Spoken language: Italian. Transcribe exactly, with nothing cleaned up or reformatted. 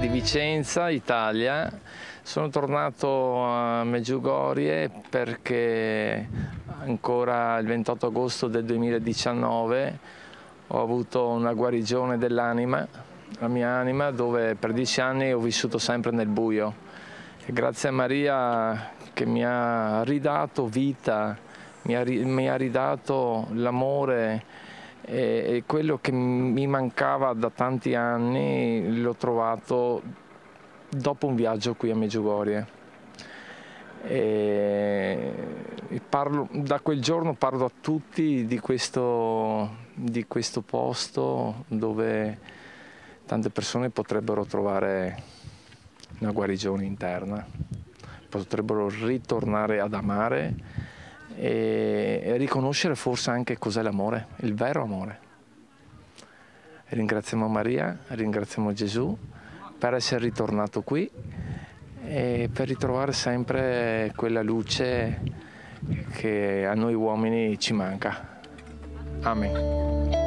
di Vicenza, Italia. Sono tornato a Medjugorje perché ancora il ventotto agosto del duemiladiciannove ho avuto una guarigione dell'anima, la mia anima, dove per dieci anni ho vissuto sempre nel buio. E grazie a Maria che mi ha ridato vita, mi ha, mi ha ridato l'amore e, e quello che mi mancava da tanti anni l'ho trovato dopo un viaggio qui a Medjugorje. E parlo, da quel giorno parlo a tutti di questo, di questo posto dove tante persone potrebbero trovare una guarigione interna, potrebbero ritornare ad amare e, e riconoscere forse anche cos'è l'amore, il vero amore. Ringraziamo Maria, ringraziamo Gesù per essere ritornato qui e per ritrovare sempre quella luce che a noi uomini ci manca. Amen.